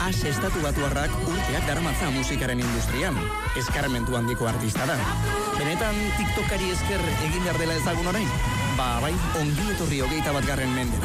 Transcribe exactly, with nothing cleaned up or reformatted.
As estatu batuarrak urteak daramatza musikaren industrian. Eskarmentu handiko artista da. Benetan TikTokari esker egin behar dela ezagun orain? Ba, bai, ongi etorri hogeita bat garren mende.